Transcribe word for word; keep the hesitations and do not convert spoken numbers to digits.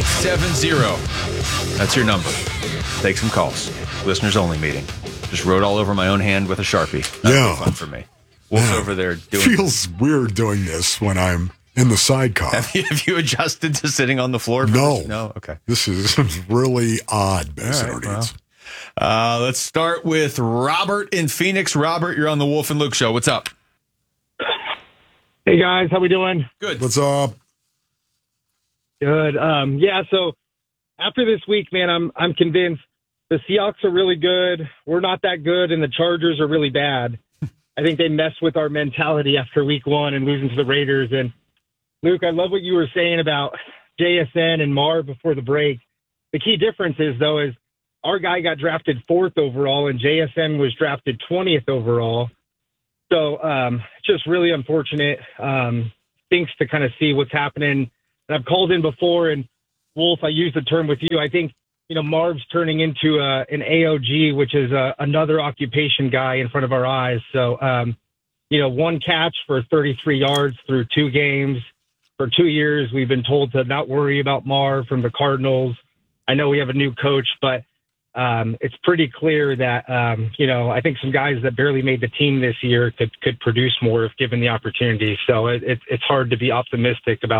eight seven zero. That's your number. Take some calls. Listeners only meeting. Just wrote all over my own hand with a Sharpie. That yeah. would be fun for me. Wolf's yeah. over there doing... Feels weird doing this when I'm in the sidecar. Have you, have you adjusted to sitting on the floor? For no. This? No? Okay. This is really odd, based on our needs. Uh, let's start with Robert in Phoenix. Robert, you're on the Wolf and Luke Show. What's up? Hey, guys. How we doing? Good. What's up? Good. Um, yeah, so after this week, man, I'm I'm convinced the Seahawks are really good. We're not that good, and the Chargers are really bad. I think they messed with our mentality after week one and losing to the Raiders. And, Luke, I love what you were saying about J S N and Marv before the break. The key difference is, though, is our guy got drafted fourth overall, and J S N was drafted twentieth overall. So um, just really unfortunate. Um, stinks to kind of see what's happening. And I've called in before, and, Wolf, I used the term with you. I think, you know, Marv's turning into uh, an A O G, which is uh, another occupation guy in front of our eyes. So, um, you know, one catch for thirty-three yards through two games. For two years, we've been told to not worry about Marv from the Cardinals. I know we have a new coach, but um, it's pretty clear that, um, you know, I think some guys that barely made the team this year could, could produce more if given the opportunity. So it, it, it's hard to be optimistic about